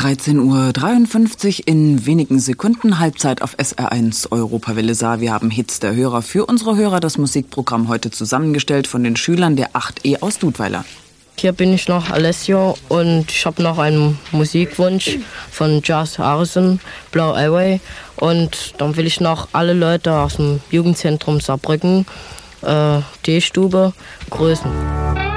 13:53 Uhr, in wenigen Sekunden Halbzeit auf SR1 Europawelle Saar. Wir haben Hits der Hörer für unsere Hörer, das Musikprogramm heute zusammengestellt von den Schülern der 8E aus Dudweiler. Hier bin ich noch Alessio und ich habe noch einen Musikwunsch von Jazz Harrison, Blau Highway. Und dann will ich noch alle Leute aus dem Jugendzentrum Saarbrücken, D-Stube, grüßen.